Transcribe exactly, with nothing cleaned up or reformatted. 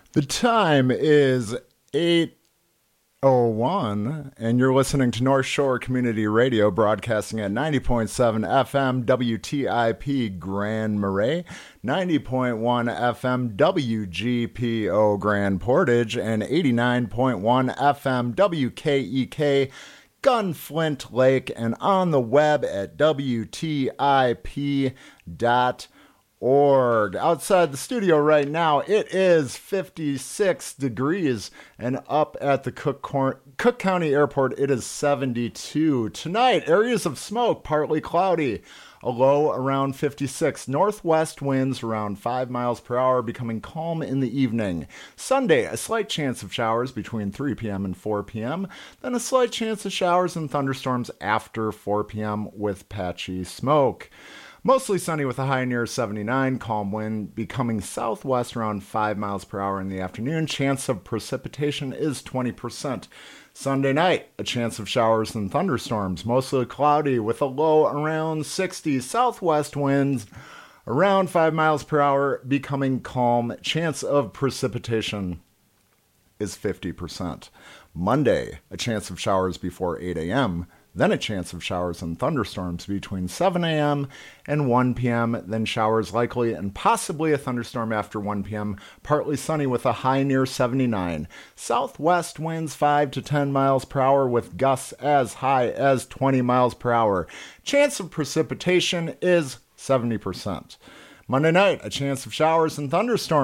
The time is eight oh one, and you're listening to North Shore Community Radio, broadcasting at ninety point seven F M W T I P Grand Marais, ninety point one F M W G P O Grand Portage, and eighty-nine point one F M W K E K Gunflint Lake, and on the web at W T I P dot org. Outside the studio right now, it is fifty-six degrees, and up at the Cook, Cor- Cook County Airport, it is seventy-two. Tonight, areas of smoke, partly cloudy, a low around fifty-six. Northwest winds around five miles per hour, becoming calm in the evening. Sunday, a slight chance of showers between three p.m. and four p.m., then a slight chance of showers and thunderstorms after four p.m. with patchy smoke. Mostly sunny with a high near seventy-nine, calm wind becoming southwest around five miles per hour in the afternoon. Chance of precipitation is twenty percent. Sunday night, a chance of showers and thunderstorms, mostly cloudy with a low around sixty. Southwest winds around five miles per hour becoming calm. Chance of precipitation is fifty percent. Monday, a chance of showers before eight a.m., then a chance of showers and thunderstorms between seven a.m. and one p.m., then showers likely and possibly a thunderstorm after one p.m., partly sunny with a high near seventy-nine. Southwest winds five to ten miles per hour with gusts as high as twenty miles per hour. Chance of precipitation is seventy percent. Monday night, a chance of showers and thunderstorms